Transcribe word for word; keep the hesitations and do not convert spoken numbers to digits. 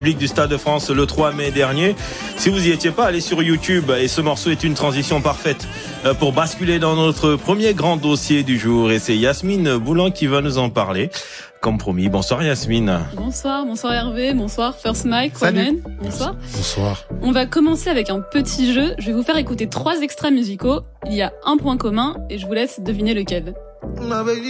Public du Stade de France le trois mai dernier. Si vous y étiez pas, allez sur YouTube et ce morceau est une transition parfaite pour basculer dans notre premier grand dossier du jour et c'est Yasmine Boulan qui va nous en parler. Comme promis, bonsoir Yasmine. Bonsoir, bonsoir Hervé, bonsoir First Mike, Kwame. Bonsoir. Bonsoir. On va commencer avec un petit jeu. Je vais vous faire écouter trois extraits musicaux. Il y a un point commun et je vous laisse deviner lequel.